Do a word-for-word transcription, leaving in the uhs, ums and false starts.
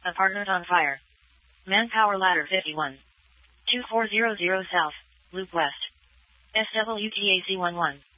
Apartment on fire. Manpower ladder fifty-one. two four zero zero South, Loop West. S W T A C one one.